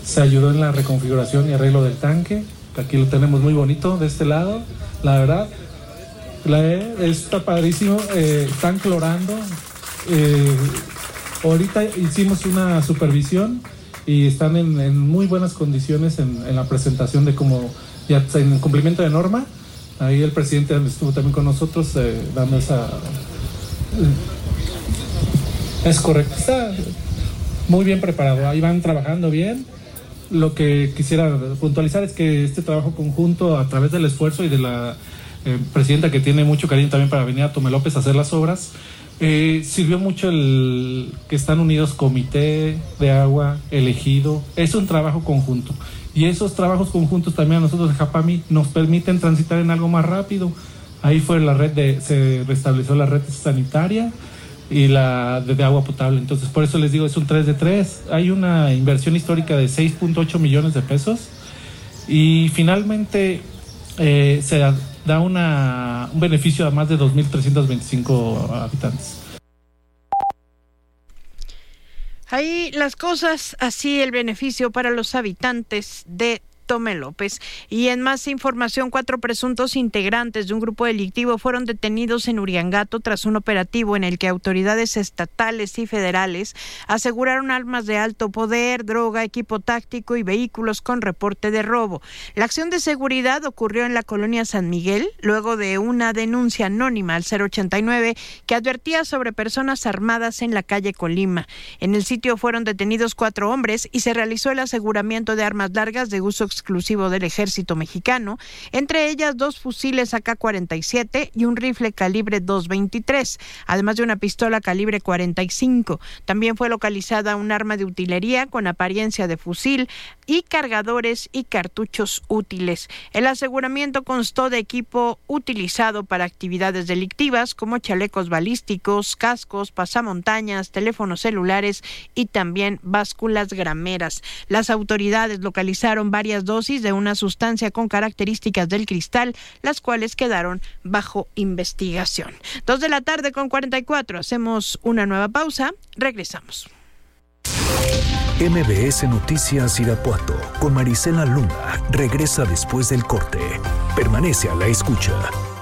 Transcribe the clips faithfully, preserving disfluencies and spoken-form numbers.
se ayudó en la reconfiguración y arreglo del tanque. Aquí lo tenemos muy bonito de este lado, la verdad. La, está padrísimo, eh, están clorando. Eh, ahorita hicimos una supervisión y están en, en muy buenas condiciones en, en la presentación de cómo ya en cumplimiento de norma. Ahí el presidente estuvo también con nosotros eh, dando esa... Eh, es correcto, está muy bien preparado, ahí van trabajando bien. Lo que quisiera puntualizar es que este trabajo conjunto, a través del esfuerzo y de la eh, presidenta, que tiene mucho cariño también para venir a Tomelópez a hacer las obras, eh, sirvió mucho el que están unidos Comité de Agua, el Ejido. Es un trabajo conjunto. Y esos trabajos conjuntos también a nosotros de Japami nos permiten transitar en algo más rápido. Ahí fue la red de, se restableció la red sanitaria y la de, de agua potable. Entonces, por eso les digo, es un tres de tres. Hay una inversión histórica de seis punto ocho millones de pesos y finalmente eh, se da una, un beneficio a más de dos mil trescientos veinticinco habitantes. Ahí las cosas, así el beneficio para los habitantes de Tomelópez. Y en más información, cuatro presuntos integrantes de un grupo delictivo fueron detenidos en Uriangato tras un operativo en el que autoridades estatales y federales aseguraron armas de alto poder, droga, equipo táctico y vehículos con reporte de robo. La acción de seguridad ocurrió en la colonia San Miguel, luego de una denuncia anónima al cero ochenta y nueve que advertía sobre personas armadas en la calle Colima. En el sitio fueron detenidos cuatro hombres y se realizó el aseguramiento de armas largas de uso exclusivo del ejército mexicano, entre ellas dos fusiles A K cuarenta y siete y un rifle calibre dos veintitrés, además de una pistola calibre cuarenta y cinco. También fue localizada un arma de utilería con apariencia de fusil y cargadores y cartuchos útiles. El aseguramiento constó de equipo utilizado para actividades delictivas como chalecos balísticos, cascos, pasamontañas, teléfonos celulares y también básculas grameras. Las autoridades localizaron varias dosis de una sustancia con características del cristal, las cuales quedaron bajo investigación. Dos de la tarde con cuarenta y cuatro. Hacemos una nueva pausa. Regresamos. M B S Noticias Irapuato con Marisela Luna regresa después del corte. Permanece a la escucha.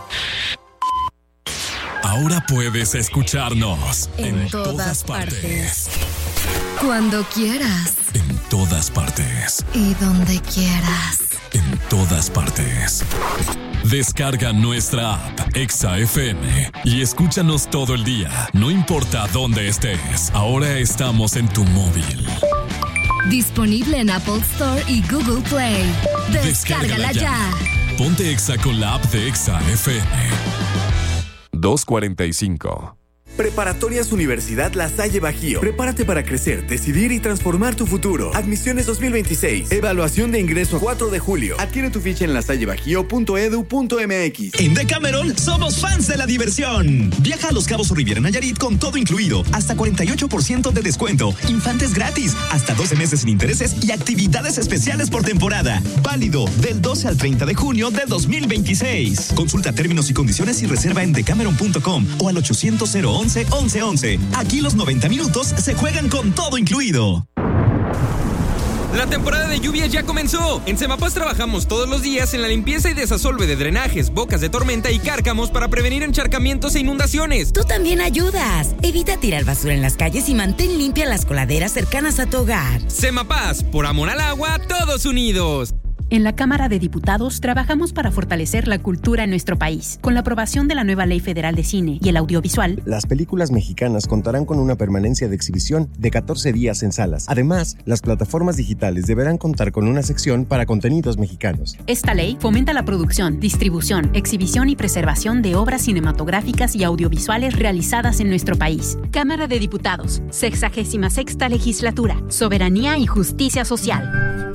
Ahora puedes escucharnos en, en todas, todas partes. partes. Cuando quieras. En todas partes. Y donde quieras. En todas partes. Descarga nuestra app Exa F M y escúchanos todo el día. No importa dónde estés. Ahora estamos en tu móvil. Disponible en Apple Store y Google Play. Descárgala, Descárgala ya. ya. Ponte Exa con la app de Exa F M. dos cuarenta y cinco. Preparatorias Universidad La Salle Bajío. Prepárate para crecer, decidir y transformar tu futuro. Admisiones dos mil veintiséis. Evaluación de ingreso cuatro de julio. Adquiere tu ficha en lasallebajío punto edu punto m x. En Decameron somos fans de la diversión. Viaja a Los Cabos o Riviera Nayarit con todo incluido. Hasta cuarenta y ocho por ciento de descuento. Infantes gratis. Hasta doce meses sin intereses y actividades especiales por temporada. Válido del doce al treinta de junio de dos mil veintiséis. Consulta términos y condiciones y reserva en decameron punto com o al ochocientos cero once once once. Aquí los noventa minutos se juegan con todo incluido. La temporada de lluvias ya comenzó. En Semapas trabajamos todos los días en la limpieza y desasolve de drenajes, bocas de tormenta y cárcamos para prevenir encharcamientos e inundaciones. Tú también ayudas. Evita tirar basura en las calles y mantén limpias las coladeras cercanas a tu hogar. Semapas, por amor al agua, todos unidos. En la Cámara de Diputados trabajamos para fortalecer la cultura en nuestro país. Con la aprobación de la nueva Ley Federal de Cine y el Audiovisual, las películas mexicanas contarán con una permanencia de exhibición de catorce días en salas. Además, las plataformas digitales deberán contar con una sección para contenidos mexicanos. Esta ley fomenta la producción, distribución, exhibición y preservación de obras cinematográficas y audiovisuales realizadas en nuestro país. Cámara de Diputados, sexagésima sexta Legislatura, Soberanía y Justicia Social.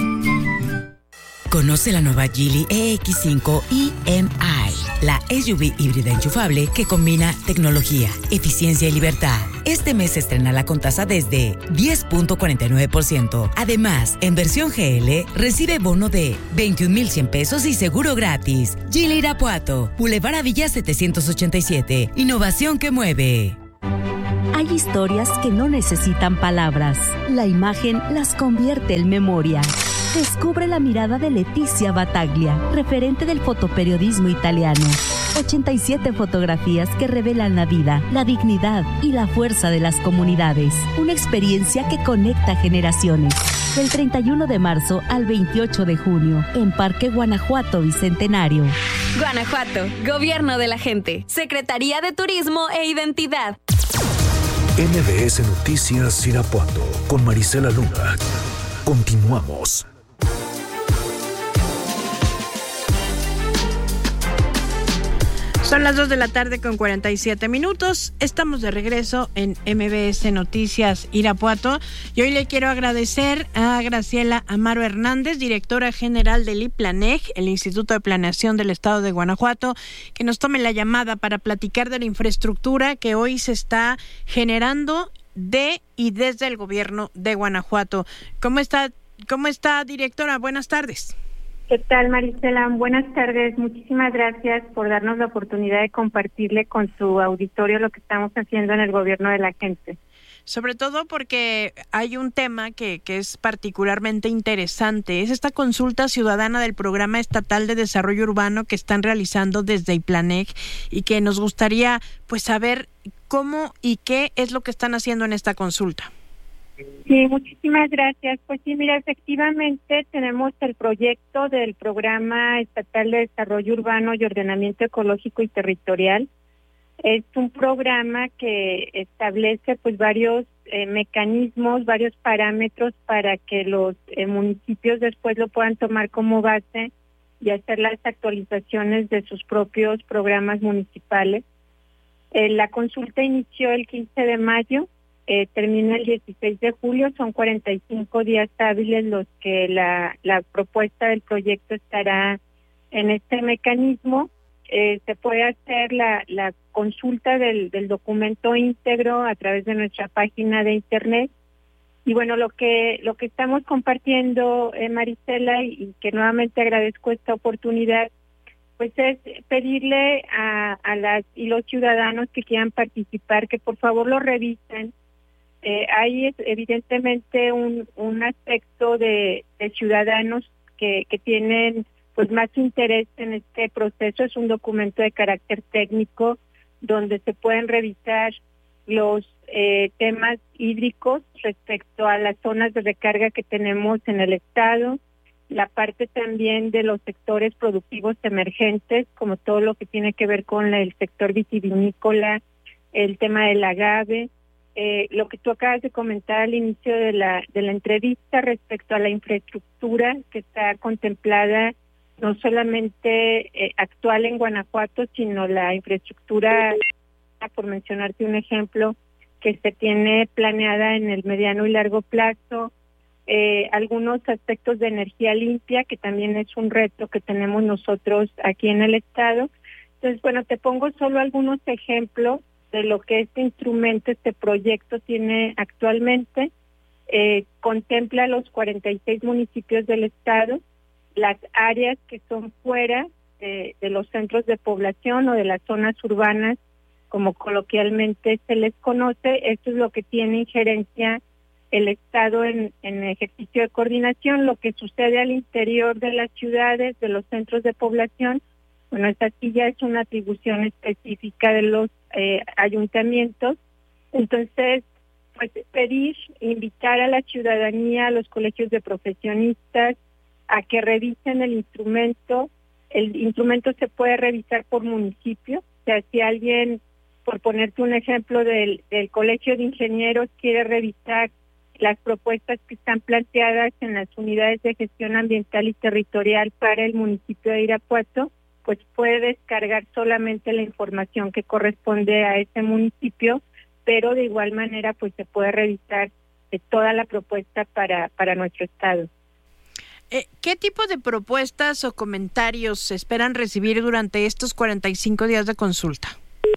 Conoce la nueva Geely E X cinco E M I, la S U V híbrida enchufable que combina tecnología, eficiencia y libertad. Este mes se estrenará con tasa desde diez punto cuarenta y nueve por ciento. Además, en versión G L, recibe bono de veintiún mil cien pesos y seguro gratis. Geely Irapuato, Boulevard Avilla setecientos ochenta y siete. Innovación que mueve. Hay historias que no necesitan palabras. La imagen las convierte en memoria. Descubre la mirada de Leticia Battaglia, referente del fotoperiodismo italiano. ochenta y siete fotografías que revelan la vida, la dignidad y la fuerza de las comunidades. Una experiencia que conecta generaciones. Del treinta y uno de marzo al veintiocho de junio, en Parque Guanajuato Bicentenario. Guanajuato, Gobierno de la Gente, Secretaría de Turismo e Identidad. M B S Noticias Irapuato, con Marisela Luna. Continuamos. Son las dos de la tarde con cuarenta y siete minutos. Estamos de regreso en M B S Noticias Irapuato. Y hoy le quiero agradecer a Graciela Amaro Hernández, directora general del IPLANEG, el Instituto de Planeación del Estado de Guanajuato, que nos tome la llamada para platicar de la infraestructura que hoy se está generando de y desde el gobierno de Guanajuato. ¿Cómo está, cómo está, directora? Buenas tardes. ¿Qué tal, Marisela? Buenas tardes. Muchísimas gracias por darnos la oportunidad de compartirle con su auditorio lo que estamos haciendo en el gobierno de la gente. Sobre todo porque hay un tema que, que es particularmente interesante. Es esta consulta ciudadana del Programa Estatal de Desarrollo Urbano que están realizando desde IPLANEG y que nos gustaría pues saber cómo y qué es lo que están haciendo en esta consulta. Sí, muchísimas gracias. Pues sí, mira, efectivamente tenemos el proyecto del Programa Estatal de Desarrollo Urbano y Ordenamiento Ecológico y Territorial. Es un programa que establece pues varios eh, mecanismos, varios parámetros para que los eh, municipios después lo puedan tomar como base y hacer las actualizaciones de sus propios programas municipales. Eh, la consulta inició el quince de mayo. Eh, termina el dieciséis de julio, son cuarenta y cinco días hábiles los que la, la propuesta del proyecto estará en este mecanismo. Eh, se puede hacer la, la consulta del, del documento íntegro a través de nuestra página de internet. Y bueno, lo que lo que estamos compartiendo, eh, Marisela, y, y que nuevamente agradezco esta oportunidad, pues es pedirle a, a las y los ciudadanos que quieran participar que por favor lo revisen. Eh, hay evidentemente un, un aspecto de, de ciudadanos que, que tienen pues más interés en este proceso. Es un documento de carácter técnico donde se pueden revisar los eh, temas hídricos respecto a las zonas de recarga que tenemos en el estado, la parte también de los sectores productivos emergentes, como todo lo que tiene que ver con la, el sector vitivinícola, el tema del agave. Eh, lo que tú acabas de comentar al inicio de la de la entrevista respecto a la infraestructura que está contemplada no solamente eh, actual en Guanajuato, sino la infraestructura, por mencionarte un ejemplo, que se tiene planeada en el mediano y largo plazo, eh, algunos aspectos de energía limpia, que también es un reto que tenemos nosotros aquí en el estado. Entonces, bueno, te pongo solo algunos ejemplos de lo que este instrumento, este proyecto tiene actualmente. Eh, contempla los cuarenta y seis municipios del estado, las áreas que son fuera de, de los centros de población o de las zonas urbanas, como coloquialmente se les conoce. Esto es lo que tiene injerencia el estado en, en ejercicio de coordinación. Lo que sucede al interior de las ciudades, de los centros de población, bueno, esta sí ya es una atribución específica de los eh, ayuntamientos. Entonces, pues pedir, invitar a la ciudadanía, a los colegios de profesionistas, a que revisen el instrumento. El instrumento se puede revisar por municipio. O sea, si alguien, por ponerte un ejemplo del, del Colegio de Ingenieros, quiere revisar las propuestas que están planteadas en las unidades de gestión ambiental y territorial para el municipio de Irapuato, pues puede descargar solamente la información que corresponde a ese municipio, pero de igual manera pues se puede revisar eh, toda la propuesta para, para nuestro estado. Eh, ¿Qué tipo de propuestas o comentarios se esperan recibir durante estos cuarenta y cinco días de consulta?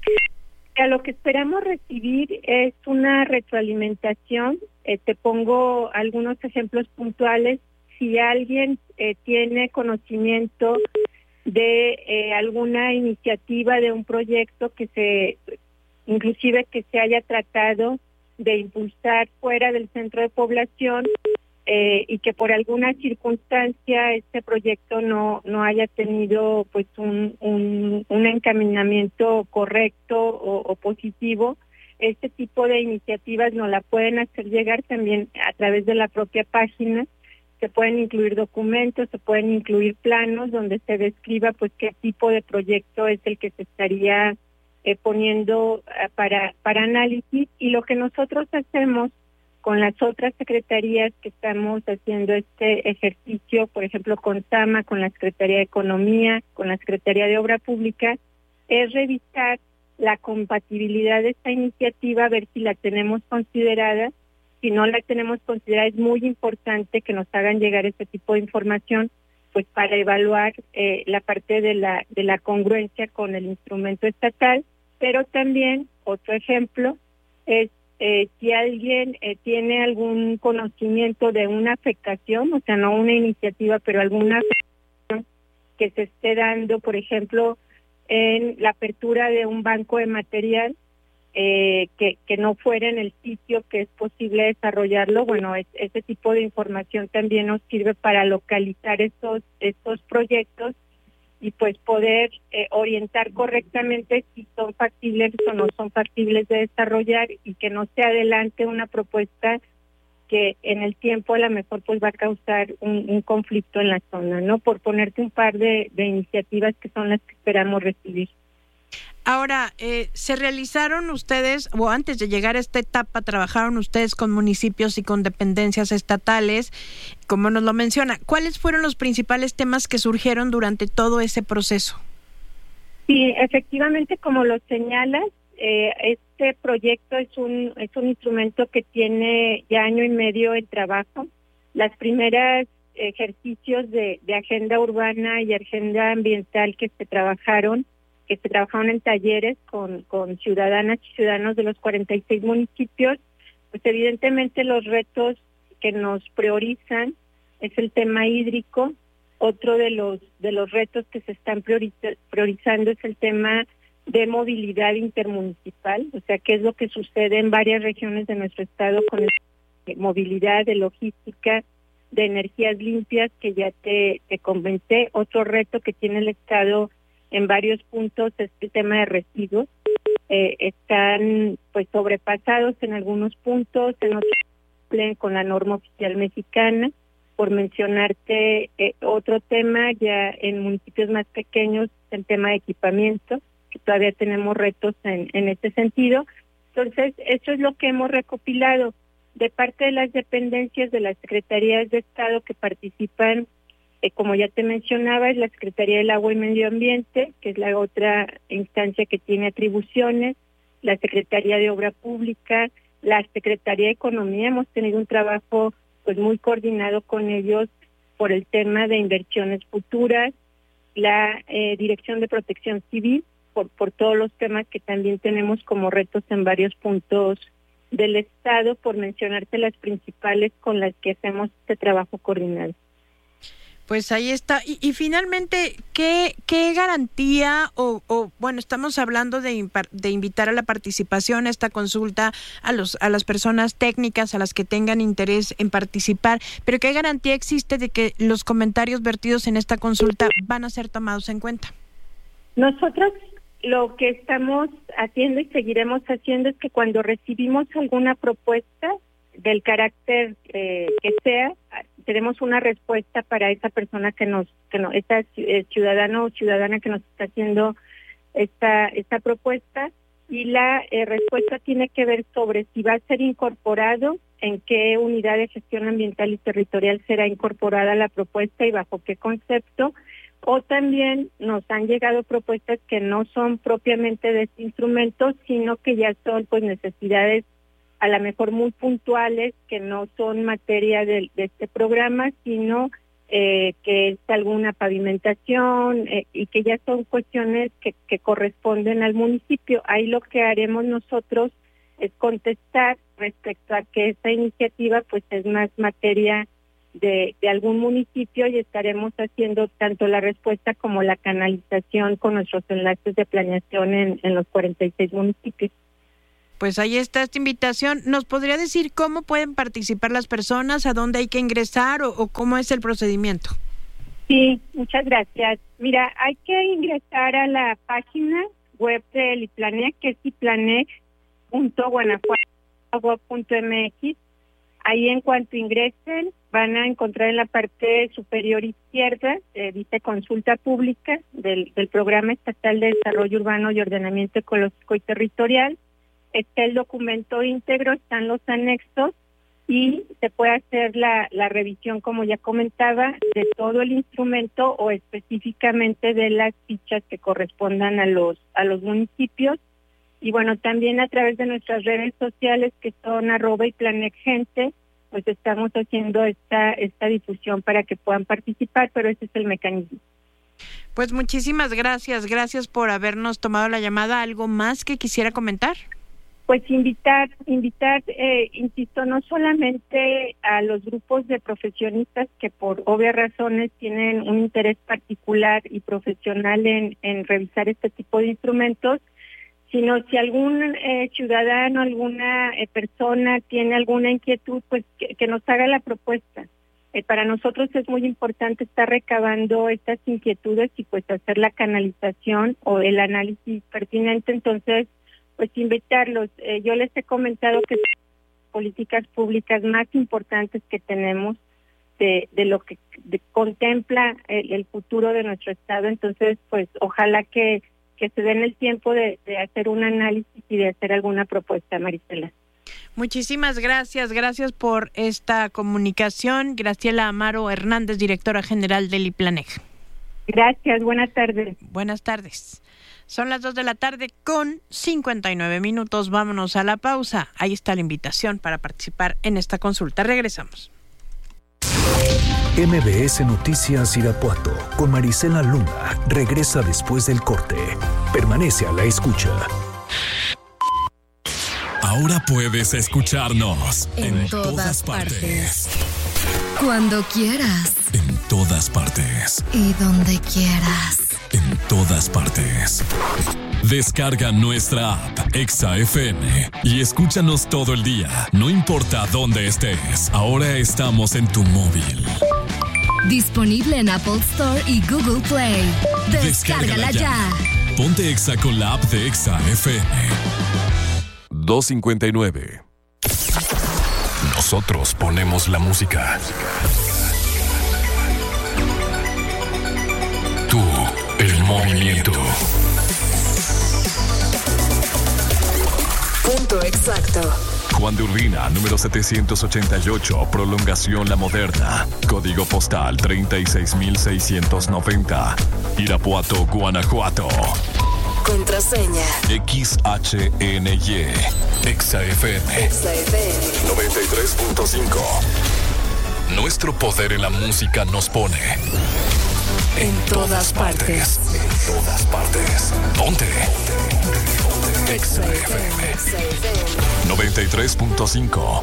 A lo que esperamos recibir es una retroalimentación. Eh, te pongo algunos ejemplos puntuales. Si alguien eh, tiene conocimiento de eh, alguna iniciativa de un proyecto que se inclusive que se haya tratado de impulsar fuera del centro de población eh, y que por alguna circunstancia este proyecto no no haya tenido pues un un, un encaminamiento correcto o, o positivo. Este tipo de iniciativas nos la pueden hacer llegar también a través de la propia página. Se pueden incluir documentos, se pueden incluir planos donde se describa pues qué tipo de proyecto es el que se estaría eh, poniendo uh, para para análisis, y lo que nosotros hacemos con las otras secretarías que estamos haciendo este ejercicio, por ejemplo con SAMA, con la Secretaría de Economía, con la Secretaría de Obra Pública, es revisar la compatibilidad de esta iniciativa, ver si la tenemos considerada. Si no la tenemos considerada, es muy importante que nos hagan llegar este tipo de información, pues para evaluar eh, la parte de la de la congruencia con el instrumento estatal. Pero también, otro ejemplo, es eh, si alguien eh, tiene algún conocimiento de una afectación, o sea, no una iniciativa, pero alguna afectación que se esté dando, por ejemplo, en la apertura de un banco de material, Eh, que, que no fuera en el sitio que es posible desarrollarlo, bueno, es, ese tipo de información también nos sirve para localizar estos estos proyectos y pues poder eh, orientar correctamente si son factibles o no son factibles de desarrollar, y que no se adelante una propuesta que en el tiempo a lo mejor pues va a causar un, un conflicto en la zona, ¿no? Por ponerte un par de, de iniciativas que son las que esperamos recibir. Ahora, eh, ¿se realizaron ustedes, o antes de llegar a esta etapa, trabajaron ustedes con municipios y con dependencias estatales, como nos lo menciona? ¿Cuáles fueron los principales temas que surgieron durante todo ese proceso? Sí, efectivamente, como lo señalas, eh, este proyecto es un es un instrumento que tiene ya año y medio en trabajo. Las primeras ejercicios de, de agenda urbana y agenda ambiental que se trabajaron, que se trabajaron en talleres con, con ciudadanas y ciudadanos de los cuarenta y seis municipios, pues evidentemente los retos que nos priorizan es el tema hídrico. Otro de los de los retos que se están prioriza, priorizando es el tema de movilidad intermunicipal, o sea, qué es lo que sucede en varias regiones de nuestro estado con el, movilidad, de logística, de energías limpias, que ya te, te comenté. Otro reto que tiene el estado en varios puntos es el tema de residuos. Eh, están pues sobrepasados en algunos puntos, en otros cumplen con la norma oficial mexicana. Por mencionarte eh, otro tema, ya en municipios más pequeños, el tema de equipamiento, que todavía tenemos retos en, en este sentido. Entonces, eso es lo que hemos recopilado de parte de las dependencias de las secretarías de Estado que participan. Eh, como ya te mencionaba, es la Secretaría del Agua y Medio Ambiente, que es la otra instancia que tiene atribuciones, la Secretaría de Obra Pública, la Secretaría de Economía. Hemos tenido un trabajo pues muy coordinado con ellos por el tema de inversiones futuras, la eh, Dirección de Protección Civil, por, por todos los temas que también tenemos como retos en varios puntos del Estado, por mencionarte las principales con las que hacemos este trabajo coordinado. Pues ahí está. Y, y finalmente, ¿qué, qué garantía o, o bueno, estamos hablando de, de invitar a la participación a esta consulta a los a las personas técnicas, a las que tengan interés en participar, pero qué garantía existe de que los comentarios vertidos en esta consulta van a ser tomados en cuenta? Nosotros lo que estamos haciendo y seguiremos haciendo es que cuando recibimos alguna propuesta del carácter eh, que sea, tenemos una respuesta para esa persona que nos, que no, esta eh, ciudadano o ciudadana que nos está haciendo esta esta propuesta, y la eh, respuesta tiene que ver sobre si va a ser incorporado, en qué unidad de gestión ambiental y territorial será incorporada la propuesta y bajo qué concepto. O también nos han llegado propuestas que no son propiamente de este instrumento, sino que ya son pues necesidades a lo mejor muy puntuales, que no son materia de, de este programa, sino eh, que es alguna pavimentación eh, y que ya son cuestiones que, que corresponden al municipio. Ahí lo que haremos nosotros es contestar respecto a que esta iniciativa pues es más materia de, de algún municipio, y estaremos haciendo tanto la respuesta como la canalización con nuestros enlaces de planeación en, en los cuarenta y seis municipios. pues ahí está esta invitación. ¿Nos podría decir cómo pueden participar las personas, a dónde hay que ingresar o, o cómo es el procedimiento? Sí, muchas gracias. Mira, hay que ingresar a la página web del IPLANEC, que es iplanec punto guanajuato punto gov punto mx. Ahí en cuanto ingresen van a encontrar en la parte superior izquierda, eh, dice consulta pública del, del Programa Estatal de Desarrollo Urbano y Ordenamiento Ecológico y Territorial. Está el documento íntegro, están los anexos y se puede hacer la, la revisión, como ya comentaba, de todo el instrumento o específicamente de las fichas que correspondan a los, a los municipios. Y bueno, también a través de nuestras redes sociales, que son arroba y Planec Gente, pues estamos haciendo esta esta difusión para que puedan participar, pero ese es el mecanismo. Pues muchísimas gracias, gracias por habernos tomado la llamada. ¿Algo más que quisiera comentar? Pues invitar, invitar, eh, insisto, no solamente a los grupos de profesionistas que por obvias razones tienen un interés particular y profesional en, en revisar este tipo de instrumentos, sino si algún eh, ciudadano, alguna eh, persona tiene alguna inquietud, pues que, que nos haga la propuesta. Eh, para nosotros es muy importante estar recabando estas inquietudes y pues hacer la canalización o el análisis pertinente. Entonces, pues invitarlos. Eh, yo les he comentado que son las políticas públicas más importantes que tenemos de, de lo que de, contempla el, el futuro de nuestro estado. Entonces, pues ojalá que que se den el tiempo de, de hacer un análisis y de hacer alguna propuesta, Marisela. Muchísimas gracias, gracias por esta comunicación. Graciela Amaro Hernández, directora general del IPLANEC. Gracias, buenas tardes. Buenas tardes. Son las dos de la tarde con cincuenta y nueve minutos. Vámonos a la pausa. Ahí está la invitación para participar en esta consulta. Regresamos. M B S Noticias Irapuato con Marisela Luna regresa después del corte. Permanece a la escucha. Ahora puedes escucharnos en, en todas, todas partes. partes. Cuando quieras. En todas partes. Y donde quieras. En todas partes. Descarga nuestra app Exa F M y escúchanos todo el día, no importa dónde estés. Ahora estamos en tu móvil. Disponible en Apple Store y Google Play. Descárgala, Descárgala ya. ya. Ponte Exa con la app de Exa F M. dos cincuenta y nueve. Nosotros ponemos la música. Tú, el movimiento. Punto exacto. Juan de Urbina, número setecientos ochenta y ocho, Prolongación La Moderna. Código postal treinta y seis mil seiscientos noventa. Irapuato, Guanajuato. Contraseña X H N Y. Exa F M. Exa F M noventa y tres punto cinco. Nuestro poder en la música nos pone en, en todas, todas partes. partes. En todas partes. Ponte. Exa F M noventa y tres punto cinco.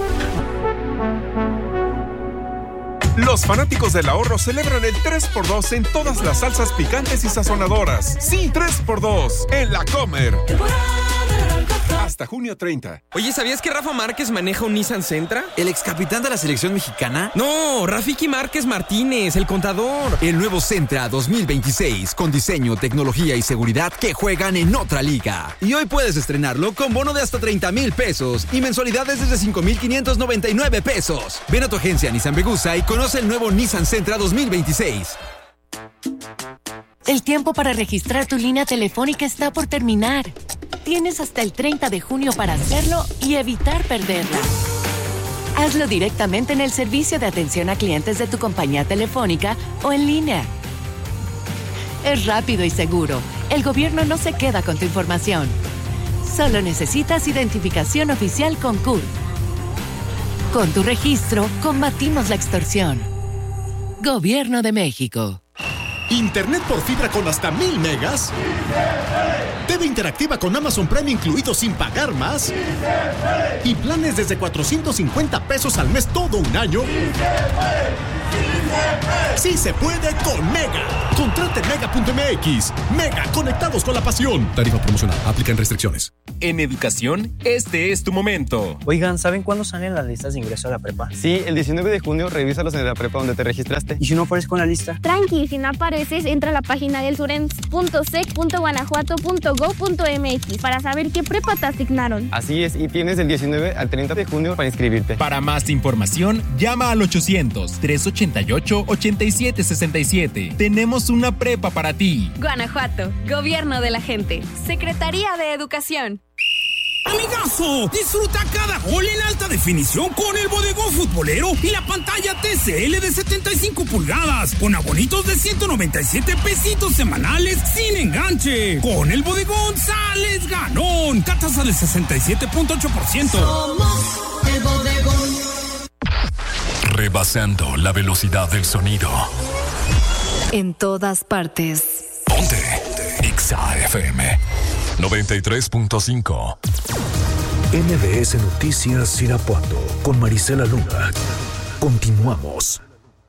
Los fanáticos del ahorro celebran el tres por dos en todas las salsas picantes y sazonadoras. Sí, tres por dos en La Comer. Hasta junio treinta. Oye, ¿sabías que Rafa Márquez maneja un Nissan Sentra? ¿El ex capitán de la selección mexicana? No, Rafiki Márquez Martínez, el contador. El nuevo Sentra dos mil veintiséis, con diseño, tecnología y seguridad que juegan en otra liga. Y hoy puedes estrenarlo con bono de hasta treinta mil pesos y mensualidades desde cinco mil quinientos noventa y nueve pesos. Ven a tu agencia Nissan Vegusa y conoce el nuevo Nissan Sentra dos mil veintiséis. El tiempo para registrar tu línea telefónica está por terminar. Tienes hasta el treinta de junio para hacerlo y evitar perderla. Hazlo directamente en el servicio de atención a clientes de tu compañía telefónica o en línea. Es rápido y seguro. El gobierno no se queda con tu información. Solo necesitas identificación oficial con C U R. Con tu registro, combatimos la extorsión. Gobierno de México. Internet por fibra con hasta mil megas. T V interactiva con Amazon Prime incluido sin pagar más. Y planes desde cuatrocientos cincuenta pesos al mes todo un año. Sí se puede con Mega. Contrate mega punto m x. Mega, conectados con la pasión. Tarifa promocional. Aplican restricciones. En educación, este es tu momento. Oigan, ¿saben cuándo salen las listas de ingreso a la prepa? Sí, el diecinueve de junio, revísalos en la prepa donde te registraste. ¿Y si no aparezco en la lista? Tranqui, si no apareces, entra a la página del surens punto sec punto guanajuato punto gob punto m x para saber qué prepa te asignaron. Así es, y tienes del diecinueve al treinta de junio para inscribirte. Para más información, llama al ochocientos, trescientos ochenta y ocho, ochenta y siete sesenta y siete. Tenemos una prepa para ti. Guanajuato, Gobierno de la Gente, Secretaría de Educación. Amigazo, disfruta cada gol en alta definición con el bodegón futbolero y la pantalla T C L de setenta y cinco pulgadas, con abonitos de ciento noventa y siete pesitos semanales sin enganche. Con el bodegón sales ganón. Tasa del sesenta y siete punto ocho por ciento. Somos el bodegón. Rebasando la velocidad del sonido. En todas partes. Ponte Exa F M noventa y tres punto cinco. M B S Noticias Irapuato con Marisela Luna. Continuamos.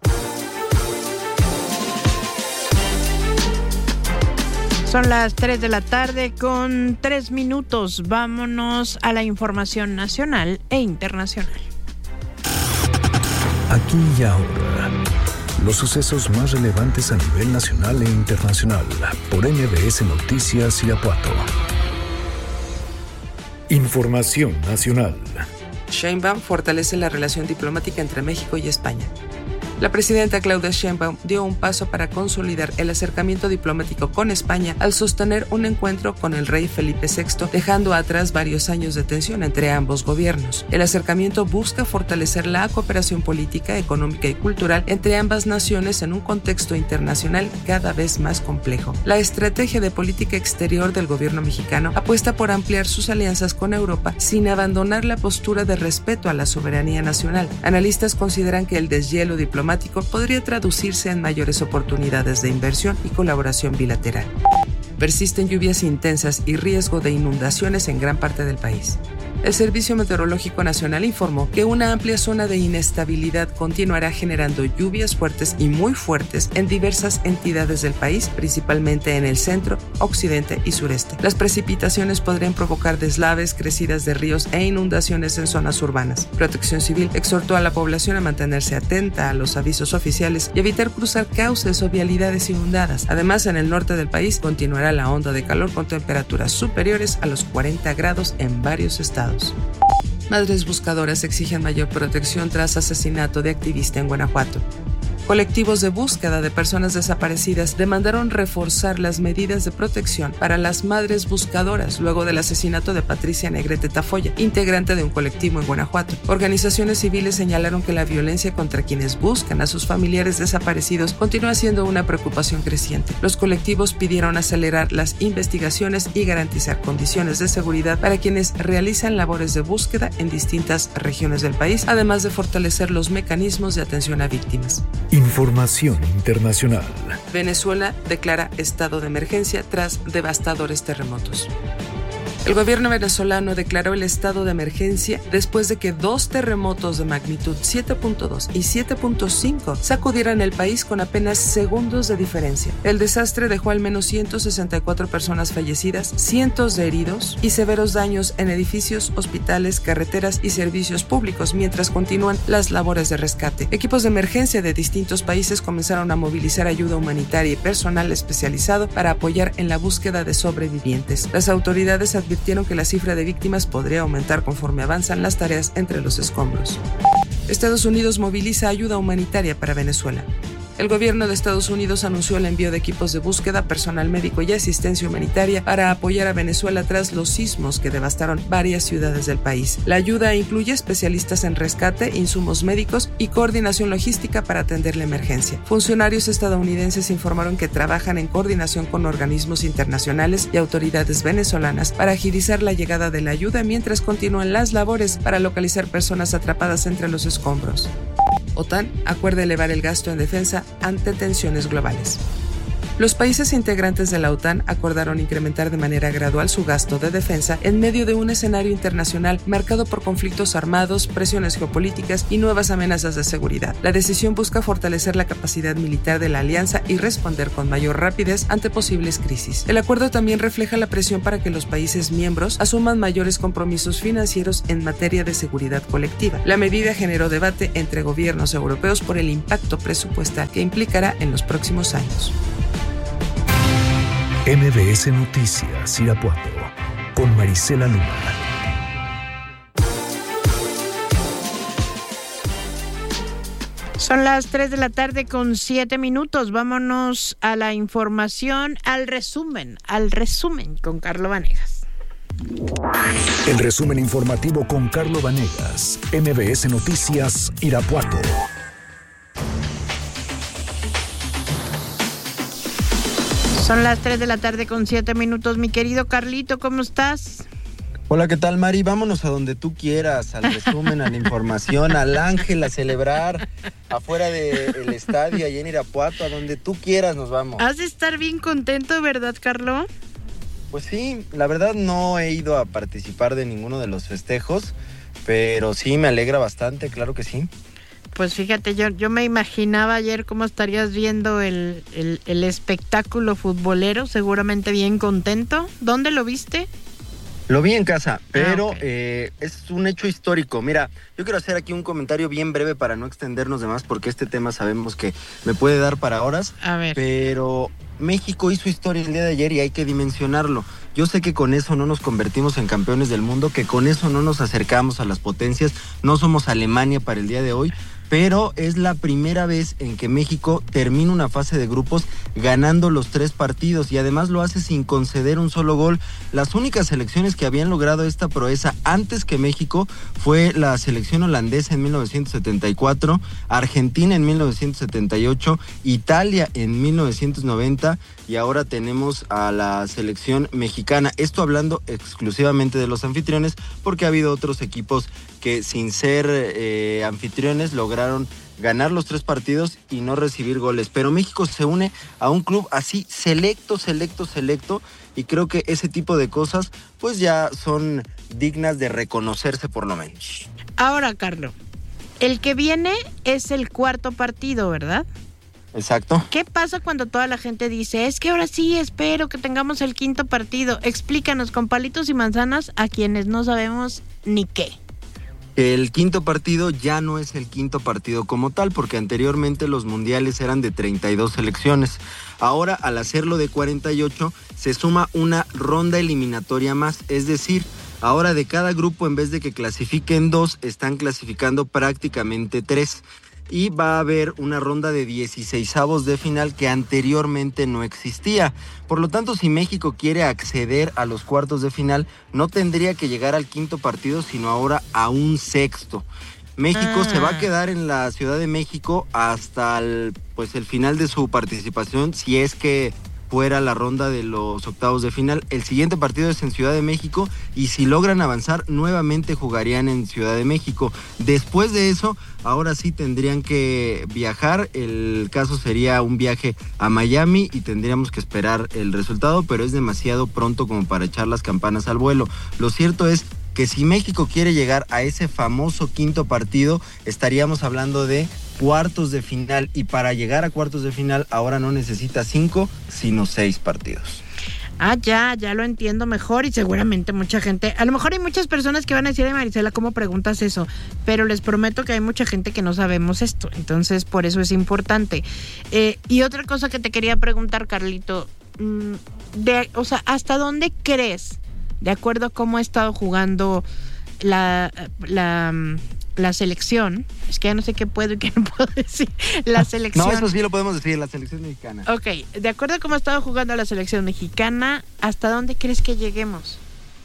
Son las tres de la tarde con tres minutos. Vámonos a la información nacional e internacional. Aquí y ahora, los sucesos más relevantes a nivel nacional e internacional por M B S Noticias Irapuato. Información nacional. Sheinbaum fortalece la relación diplomática entre México y España. La presidenta Claudia Sheinbaum dio un paso para consolidar el acercamiento diplomático con España al sostener un encuentro con el rey Felipe sexto, dejando atrás varios años de tensión entre ambos gobiernos. El acercamiento busca fortalecer la cooperación política, económica y cultural entre ambas naciones en un contexto internacional cada vez más complejo. La estrategia de política exterior del gobierno mexicano apuesta por ampliar sus alianzas con Europa sin abandonar la postura de respeto a la soberanía nacional. Analistas consideran que el deshielo diplomático podría traducirse en mayores oportunidades de inversión y colaboración bilateral. Persisten lluvias intensas y riesgo de inundaciones en gran parte del país. El Servicio Meteorológico Nacional informó que una amplia zona de inestabilidad continuará generando lluvias fuertes y muy fuertes en diversas entidades del país, principalmente en el centro, occidente y sureste. Las precipitaciones podrían provocar deslaves, crecidas de ríos e inundaciones en zonas urbanas. Protección Civil exhortó a la población a mantenerse atenta a los avisos oficiales y evitar cruzar cauces o vialidades inundadas. Además, en el norte del país continuará la onda de calor con temperaturas superiores a los cuarenta grados en varios estados. Madres buscadoras exigen mayor protección tras asesinato de activista en Guanajuato. Colectivos de búsqueda de personas desaparecidas demandaron reforzar las medidas de protección para las madres buscadoras luego del asesinato de Patricia Negrete Tafoya, integrante de un colectivo en Guanajuato. Organizaciones civiles señalaron que la violencia contra quienes buscan a sus familiares desaparecidos continúa siendo una preocupación creciente. Los colectivos pidieron acelerar las investigaciones y garantizar condiciones de seguridad para quienes realizan labores de búsqueda en distintas regiones del país, además de fortalecer los mecanismos de atención a víctimas. Información internacional. Venezuela declara estado de emergencia tras devastadores terremotos. El gobierno venezolano declaró el estado de emergencia después de que dos terremotos de magnitud siete punto dos y siete punto cinco sacudieran el país con apenas segundos de diferencia. El desastre dejó al menos ciento sesenta y cuatro personas fallecidas, cientos de heridos y severos daños en edificios, hospitales, carreteras y servicios públicos, mientras continúan las labores de rescate. Equipos de emergencia de distintos países comenzaron a movilizar ayuda humanitaria y personal especializado para apoyar en la búsqueda de sobrevivientes. Las autoridades advirtieron que la cifra de víctimas podría aumentar conforme avanzan las tareas entre los escombros. Estados Unidos moviliza ayuda humanitaria para Venezuela. El gobierno de Estados Unidos anunció el envío de equipos de búsqueda, personal médico y asistencia humanitaria para apoyar a Venezuela tras los sismos que devastaron varias ciudades del país. La ayuda incluye especialistas en rescate, insumos médicos y coordinación logística para atender la emergencia. Funcionarios estadounidenses informaron que trabajan en coordinación con organismos internacionales y autoridades venezolanas para agilizar la llegada de la ayuda mientras continúan las labores para localizar personas atrapadas entre los escombros. OTAN acuerda elevar el gasto en defensa ante tensiones globales. Los países integrantes de la OTAN acordaron incrementar de manera gradual su gasto de defensa en medio de un escenario internacional marcado por conflictos armados, presiones geopolíticas y nuevas amenazas de seguridad. La decisión busca fortalecer la capacidad militar de la alianza y responder con mayor rapidez ante posibles crisis. El acuerdo también refleja la presión para que los países miembros asuman mayores compromisos financieros en materia de seguridad colectiva. La medida generó debate entre gobiernos europeos por el impacto presupuestal que implicará en los próximos años. M B S Noticias Irapuato con Marisela Luna. Son las tres de la tarde con siete minutos. Vámonos a la información, al resumen, al resumen con Carlo Vanegas. El resumen informativo con Carlo Vanegas, M B S Noticias Irapuato. Son las tres de la tarde con siete minutos. Mi querido Carlito, ¿cómo estás? Hola, ¿qué tal, Mari? Vámonos a donde tú quieras, al resumen, a la información, al Ángel, a celebrar, afuera del estadio, allá en Irapuato, a donde tú quieras nos vamos. Has de estar bien contento, ¿verdad, Carlo? Pues sí, la verdad no he ido a participar de ninguno de los festejos, pero sí me alegra bastante, claro que sí. Pues fíjate, yo, yo me imaginaba ayer cómo estarías viendo el, el, el espectáculo futbolero, seguramente bien contento. ¿Dónde lo viste? Lo vi en casa, pero ah, okay. eh, es un hecho histórico. Mira, yo quiero hacer aquí un comentario bien breve para no extendernos de más, porque este tema sabemos que me puede dar para horas. A ver. Pero México hizo historia el día de ayer y hay que dimensionarlo. Yo sé que con eso no nos convertimos en campeones del mundo, que con eso no nos acercamos a las potencias, no somos Alemania para el día de hoy, pero es la primera vez en que México termina una fase de grupos ganando los tres partidos y además lo hace sin conceder un solo gol. Las únicas selecciones que habían logrado esta proeza antes que México fue la selección holandesa en mil novecientos setenta y cuatro, Argentina en mil novecientos setenta y ocho, Italia en mil novecientos noventa y ahora tenemos a la selección mexicana. Esto hablando exclusivamente de los anfitriones, porque ha habido otros equipos que sin ser eh, anfitriones lograron ganar los tres partidos y no recibir goles. Pero México se une a un club así selecto, selecto, selecto, y creo que ese tipo de cosas pues ya son dignas de reconocerse por lo menos. Ahora, Carlos, el que viene es el cuarto partido, ¿verdad? Exacto. ¿Qué pasa cuando toda la gente dice, es que ahora sí espero que tengamos el quinto partido? Explícanos con palitos y manzanas a quienes no sabemos ni qué. El quinto partido ya no es el quinto partido como tal, porque anteriormente los mundiales eran de treinta y dos selecciones. Ahora, al hacerlo de cuarenta y ocho, se suma una ronda eliminatoria más, es decir, ahora de cada grupo, en vez de que clasifiquen dos, están clasificando prácticamente tres. Y va a haber una ronda de dieciseisavos de final que anteriormente no existía. Por lo tanto, si México quiere acceder a los cuartos de final, no tendría que llegar al quinto partido, sino ahora a un sexto. México ah. se va a quedar en la Ciudad de México hasta el, pues, el final de su participación, si es que fuera la ronda de los octavos de final. El siguiente partido es en Ciudad de México y si logran avanzar, nuevamente jugarían en Ciudad de México. Después de eso, ahora sí tendrían que viajar. El caso sería un viaje a Miami y tendríamos que esperar el resultado, pero es demasiado pronto como para echar las campanas al vuelo. Lo cierto es que si México quiere llegar a ese famoso quinto partido, estaríamos hablando de cuartos de final, y para llegar a cuartos de final ahora no necesita cinco, sino seis partidos. Ah, ya, ya lo entiendo mejor, y seguramente mucha gente, a lo mejor hay muchas personas que van a decir, ay, Marisela, ¿cómo preguntas eso? Pero les prometo que hay mucha gente que no sabemos esto, entonces por eso es importante. Eh, y otra cosa que te quería preguntar, Carlito, de, o sea, ¿hasta dónde crees, de acuerdo a cómo ha estado jugando la... la la selección, es que ya no sé qué puedo y qué no puedo decir, la selección... No, eso sí lo podemos decir, la selección mexicana. Ok, de acuerdo a cómo ha estado jugando la selección mexicana, ¿hasta dónde crees que lleguemos?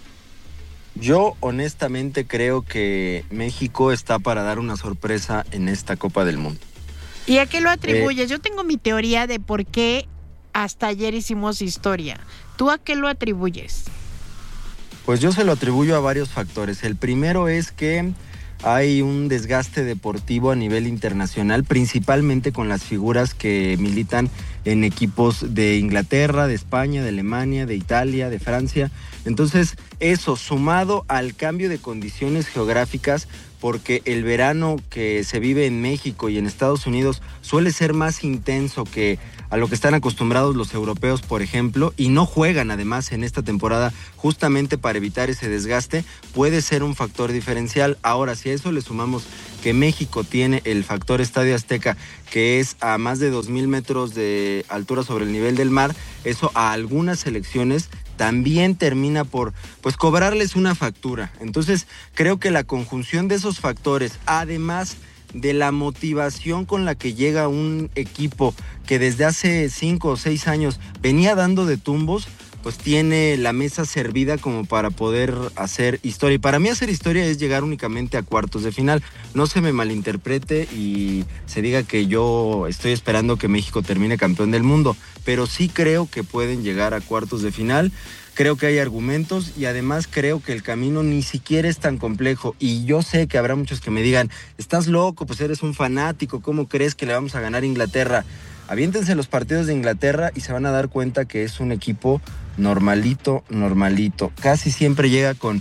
Yo honestamente creo que México está para dar una sorpresa en esta Copa del Mundo. ¿Y a qué lo atribuyes? Eh, Yo tengo mi teoría de por qué hasta ayer hicimos historia. ¿Tú a qué lo atribuyes? Pues yo se lo atribuyo a varios factores. El primero es que hay un desgaste deportivo a nivel internacional, principalmente con las figuras que militan en equipos de Inglaterra, de España, de Alemania, de Italia, de Francia. Entonces, eso sumado al cambio de condiciones geográficas, porque el verano que se vive en México y en Estados Unidos suele ser más intenso que a lo que están acostumbrados los europeos, por ejemplo, y no juegan además en esta temporada justamente para evitar ese desgaste, puede ser un factor diferencial. Ahora, si a eso le sumamos que México tiene el factor Estadio Azteca, que es a más de dos mil metros de altura sobre el nivel del mar, eso a algunas selecciones también termina por pues cobrarles una factura. Entonces creo que la conjunción de esos factores, además de la motivación con la que llega un equipo que desde hace cinco o seis años venía dando de tumbos, pues tiene la mesa servida como para poder hacer historia. Y para mí hacer historia es llegar únicamente a cuartos de final. No se me malinterprete y se diga que yo estoy esperando que México termine campeón del mundo, pero sí creo que pueden llegar a cuartos de final. Creo que hay argumentos y además creo que el camino ni siquiera es tan complejo. Y yo sé que habrá muchos que me digan, estás loco, pues eres un fanático, ¿cómo crees que le vamos a ganar a Inglaterra? Aviéntense los partidos de Inglaterra y se van a dar cuenta que es un equipo normalito, normalito. Casi siempre llega con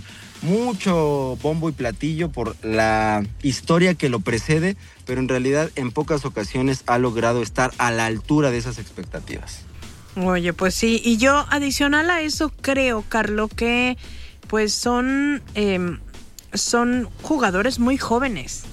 mucho bombo y platillo por la historia que lo precede, pero en realidad en pocas ocasiones ha logrado estar a la altura de esas expectativas. Oye, pues sí, y yo adicional a eso creo, Carlos, que pues son, eh, son jugadores muy jóvenes.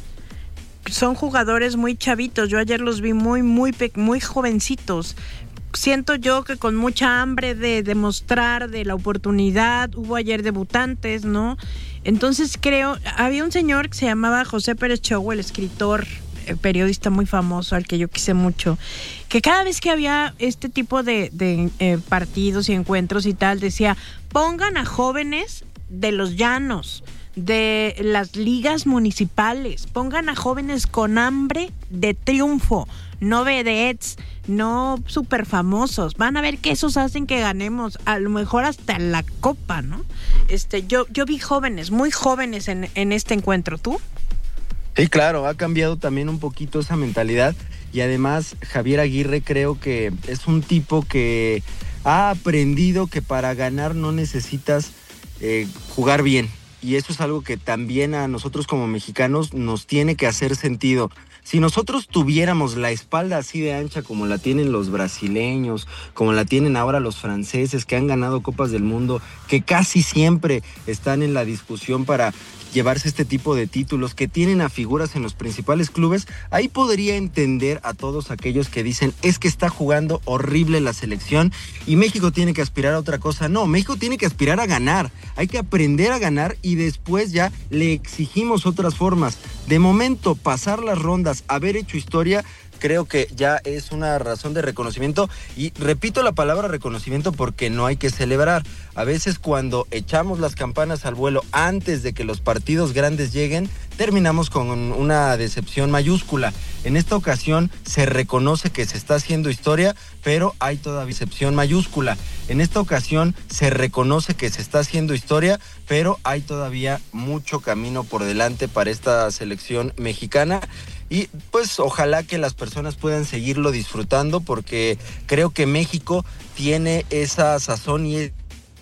Son jugadores muy chavitos. Yo ayer los vi muy, muy, muy jovencitos. Siento yo que con mucha hambre de demostrar de la oportunidad. Hubo ayer debutantes, ¿no? Entonces creo, había un señor que se llamaba José Pérez Chogo, el escritor, el periodista muy famoso, al que yo quise mucho, que cada vez que había este tipo de, de eh, partidos y encuentros y tal, decía, pongan a jóvenes de los llanos, de las ligas municipales, pongan a jóvenes con hambre de triunfo, no vedettes, no súper famosos, van a ver que esos hacen que ganemos, a lo mejor hasta la copa, ¿no? Este, yo, yo vi jóvenes, muy jóvenes en, en este encuentro, ¿tú? Sí, claro, ha cambiado también un poquito esa mentalidad y además Javier Aguirre creo que es un tipo que ha aprendido que para ganar no necesitas eh, jugar bien. Y eso es algo que también a nosotros como mexicanos nos tiene que hacer sentido. Si nosotros tuviéramos la espalda así de ancha como la tienen los brasileños, como la tienen ahora los franceses que han ganado Copas del Mundo, que casi siempre están en la discusión para llevarse este tipo de títulos, que tienen a figuras en los principales clubes, ahí podría entender a todos aquellos que dicen, es que está jugando horrible la selección y México tiene que aspirar a otra cosa. No, México tiene que aspirar a ganar, hay que aprender a ganar y después ya le exigimos otras formas. De momento, pasar las rondas, haber hecho historia, creo que ya es una razón de reconocimiento y repito la palabra reconocimiento porque no hay que celebrar. A veces cuando echamos las campanas al vuelo antes de que los partidos grandes lleguen, terminamos con una decepción mayúscula. En esta ocasión se reconoce que se está haciendo historia, pero hay todavía decepción mayúscula. En esta ocasión se reconoce que se está haciendo historia, pero hay todavía mucho camino por delante para esta selección mexicana. Y pues ojalá que las personas puedan seguirlo disfrutando porque creo que México tiene esa sazón y...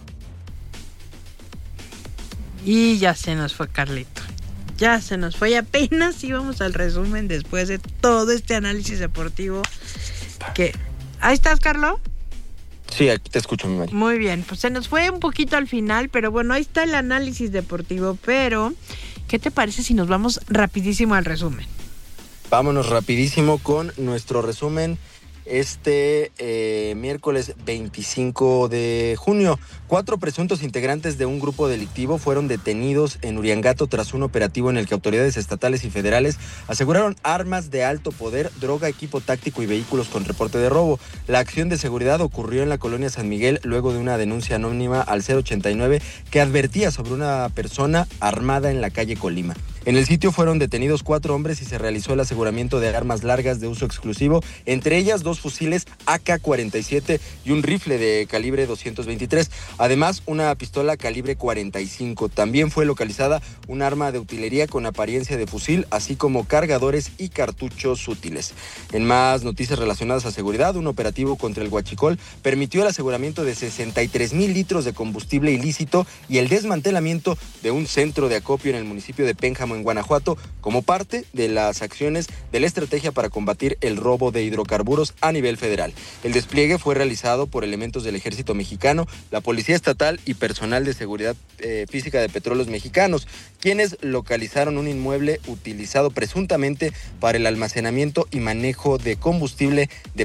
Y ya se nos fue Carlito. Ya se nos fue y apenas íbamos al resumen después de todo este análisis deportivo. Que... ¿Ahí estás, Carlos? Sí, aquí te escucho, mi Mari. Muy bien, pues se nos fue un poquito al final, pero bueno, ahí está el análisis deportivo. Pero, ¿qué te parece si nos vamos rapidísimo al resumen? Vámonos rapidísimo con nuestro resumen este eh, miércoles veinticinco de junio. Cuatro presuntos integrantes de un grupo delictivo fueron detenidos en Uriangato tras un operativo en el que autoridades estatales y federales aseguraron armas de alto poder, droga, equipo táctico y vehículos con reporte de robo. La acción de seguridad ocurrió en la colonia San Miguel luego de una denuncia anónima al cero ochenta y nueve que advertía sobre una persona armada en la calle Colima. En el sitio fueron detenidos cuatro hombres y se realizó el aseguramiento de armas largas de uso exclusivo, entre ellas dos fusiles A K cuarenta y siete y un rifle de calibre doscientos veintitrés, además una pistola calibre cuarenta y cinco. También fue localizada un arma de utilería con apariencia de fusil, así como cargadores y cartuchos útiles. En más noticias relacionadas a seguridad, un operativo contra el huachicol permitió el aseguramiento de sesenta y tres mil litros de combustible ilícito y el desmantelamiento de un centro de acopio en el municipio de Pénjamo, en Guanajuato, como parte de las acciones de la estrategia para combatir el robo de hidrocarburos a nivel federal. El despliegue fue realizado por elementos del Ejército Mexicano, la Policía Estatal y personal de seguridad eh, física de Petróleos Mexicanos, quienes localizaron un inmueble utilizado presuntamente para el almacenamiento y manejo de combustible de